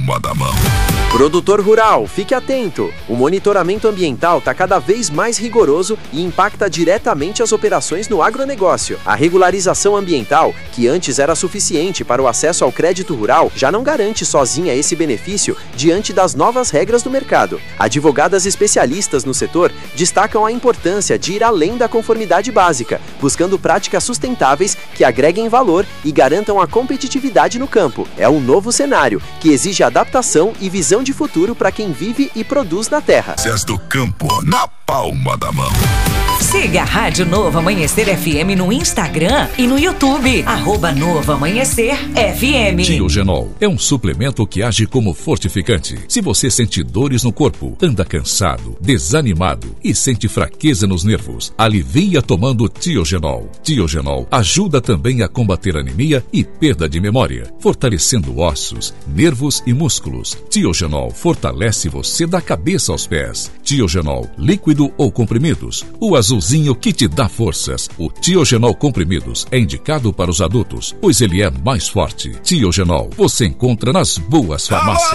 palma da mão. Produtor rural, fique atento! O monitoramento ambiental está cada vez mais rigoroso e impacta diretamente as operações no agronegócio. A regularização ambiental, que antes era suficiente para o acesso ao crédito rural, já não garante sozinha esse benefício diante das novas regras do mercado. Advogadas especialistas no setor destacam a importância de ir além da conformidade básica, buscando práticas sustentáveis que agreguem valor e garantam a competitividade no campo. É um novo cenário que exige adaptação e visão de futuro para quem vive e produz na terra. Cés do Campo, na palma da mão. Siga a Rádio Novo Amanhecer FM no Instagram e no YouTube. @Novo Amanhecer FM. Tiogenol é um suplemento que age como fortificante. Se você sente dores no corpo, anda cansado, desanimado e sente fraqueza nos nervos, alivia tomando Tiogenol. Tiogenol ajuda também a combater anemia e perda de memória, fortalecendo ossos, nervos e músculos. Tiogenol fortalece você da cabeça aos pés. Tiogenol, líquido ou comprimidos. O azulzinho que te dá forças. O Tiogenol comprimidos é indicado para os adultos, pois ele é mais forte. Tiogenol você encontra nas boas farmácias.